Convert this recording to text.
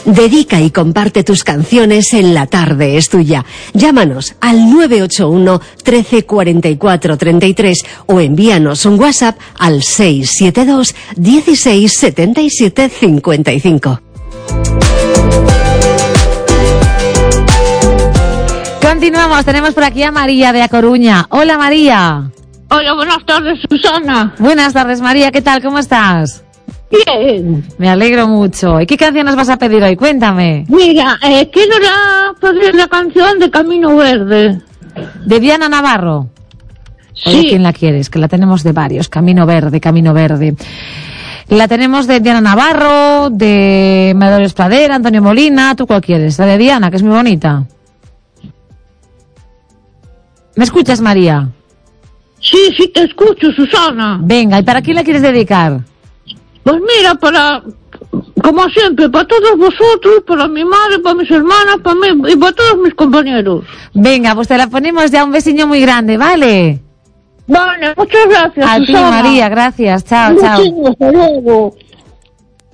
Dedica y comparte tus canciones en La Tarde es Tuya. Llámanos al 981 13 44 33 o envíanos un WhatsApp al 672 16 77 55. Continuamos, tenemos por aquí a María de A Coruña. Hola, María. Hola, buenas tardes, Susana. Buenas tardes, María, ¿qué tal? ¿Cómo estás? Bien. Me alegro mucho. ¿Y qué canción nos vas a pedir hoy? Cuéntame. Mira, quiero pedir la canción de Camino Verde. ¿De Diana Navarro? Sí. ¿O de quién la quieres? Que la tenemos de varios. Camino Verde, Camino Verde. La tenemos de Diana Navarro, de Medores Pradera, Antonio Molina. ¿Tú cuál quieres? La de Diana, que es muy bonita. ¿Me escuchas, María? Sí, te escucho, Susana. Venga, ¿y para quién la quieres dedicar? Pues mira, como siempre, para todos vosotros, para mi madre, para mis hermanas, para mí y para todos mis compañeros. Venga, pues te la ponemos ya, un besiño muy grande, ¿vale? Vale, muchas gracias, A Susana. ti, María, gracias. Chao, chao. Hasta luego.